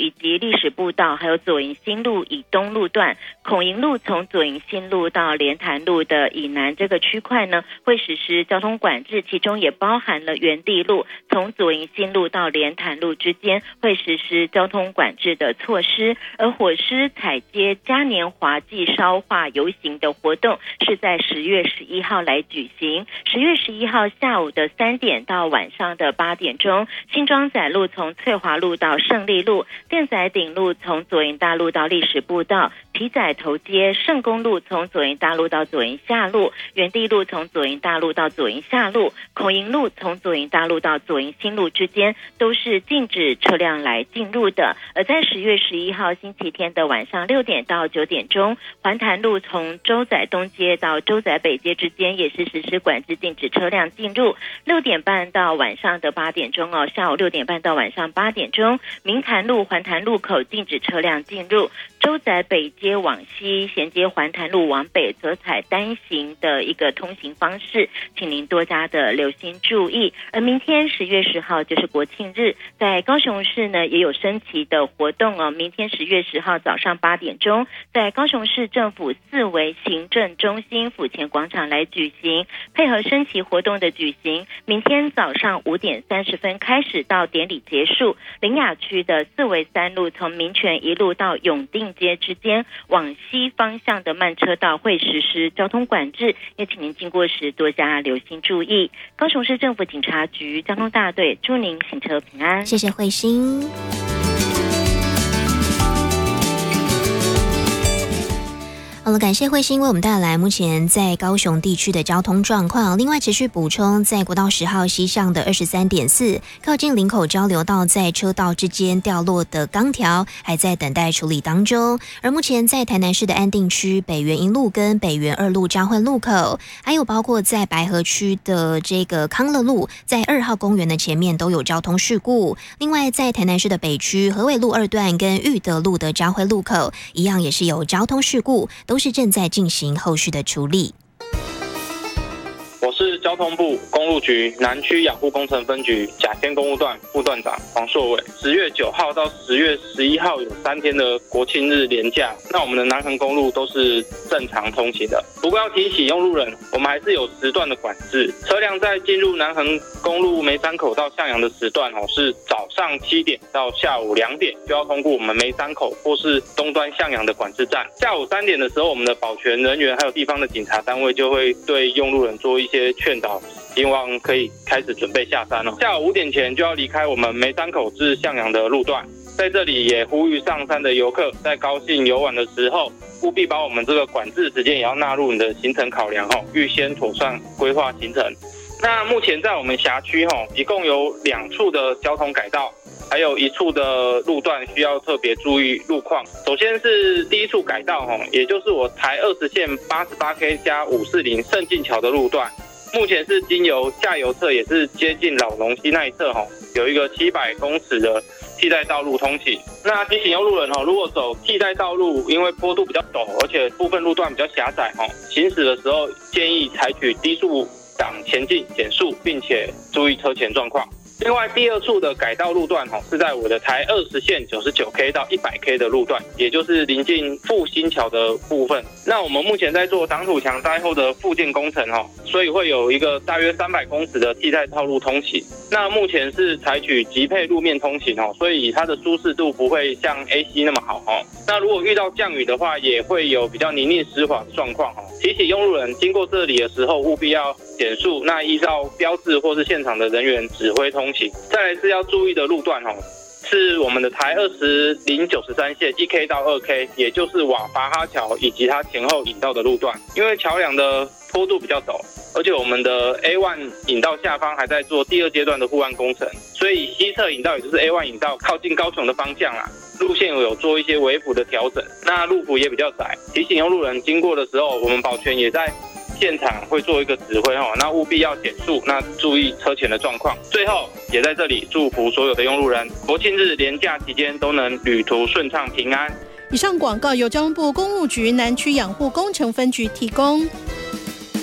以及历史步道，还有左营新路以东路段，孔营路从左营新路到莲潭路的以南这个区块呢，会实施交通管制，其中也包含了园地路从左营新路到莲潭路之间会实施交通管制的措施。而火狮踩街嘉年华祭烧化游行的活动是在10月11号来举行，10月11号下午的3点到晚上的8点钟，新庄仔路从翠华路到胜利路，电仔顶路从左营大路到历史步道，皮仔头街圣公路从左营大路到左营下路，园地路从左营大路到左营下路，孔营路从左营大路到左营新路之间都是禁止车辆来进入的。而在10月11号星期天的晚上6点到9点钟，环潭路从洲仔东街到洲仔北街之间也是实施管制，禁止车辆进入。6点半到晚上的8点钟下午6点半到晚上8点钟，明潭路环潭路口禁止车辆进入，洲仔北街往西衔接环潭路往北则采单行的一个通行方式，请您多加的留心注意。而明天10月10号就是国庆日，在高雄市呢也有升旗的活动明天10月10号早上8点钟，在高雄市政府4维行政中心府前广场来举行，配合升旗活动的举行，明天早上5点30分开始到典礼结束，苓雅区的4维3路从民权一路到永定街之间往西方向的慢车道会实施交通管制，也请您经过时多加留心注意。高雄市政府警察局交通大队祝您行车平安。 谢谢慧馨。好了，感谢慧馨为我们带来目前在高雄地区的交通状况。另外持续补充，在国道10号西上的 23.4 靠近林口交流道在车道之间掉落的钢条还在等待处理当中。而目前在台南市的安定区北园1路跟北园2路交汇路口，还有包括在白河区的这个康乐路在2号公园的前面都有交通事故。另外在台南市的北区河尾路2段跟裕德路的交汇路口一样也是有交通事故，都是正在进行后续的处理。 我是交通部公路局南区养护工程分局甲仙公路段副段长黄硕伟。10月9号到10月11号有3天的国庆日连假，那我们的南横公路都是正常通行的。不过要提醒用路人，我们还是有时段的管制。车辆在进入南横公路梅山口到向阳的时段是早上7点到下午2点就要通过我们梅山口或是东端向阳的管制站。下午3点的时候，我们的保全人员还有地方的警察单位就会对用路人做一些劝导，希望可以开始准备下山下午5点前就要离开我们梅山口至向阳的路段。在这里也呼吁上山的游客，在高兴游玩的时候，务必把我们这个管制时间也要纳入你的行程考量预先妥善规划行程。那目前在我们辖区一共有2处的交通改道，还有1处的路段需要特别注意路况。首先是第1处改道也就是我台20线 88K 加540圣境桥的路段，目前是经由下游侧，也是接近老龙溪那一侧有一个700公尺的替代道路通行。那提醒用路人如果走替代道路，因为坡度比较陡，而且部分路段比较狭窄行驶的时候建议采取低速档前进减速，并且注意车前状况。另外第2处的改道路段是在我的台20线 99K 到 100K 的路段，也就是临近复兴桥的部分。那我们目前在做挡土墙灾后的复建工程所以会有一个大约300公尺的替代道路通行。那目前是采取急配路面通行所以它的舒适度不会像 AC 那么好那如果遇到降雨的话，也会有比较泥泞湿滑的状况提醒用路人经过这里的时候务必要减速，那依照标志或是现场的人员指挥通行。再来是要注意的路段是我们的台20-93线 1K 到 2K， 也就是瓦拔哈桥以及它前后引道的路段。因为桥梁的坡度比较陡，而且我们的 A1 引道下方还在做第2阶段的护岸工程，所以西侧引道也就是 A1 引道靠近高雄的方向路线有做一些微幅的调整，那路幅也比较窄。提醒用路人经过的时候，我们保全也在现场会做一个指挥那务必要减速，那注意车前的状况。最后也在这里祝福所有的用路人国庆日连假期间都能旅途顺畅平安。 以上广告由交通部公路局南区养护工程分局提供。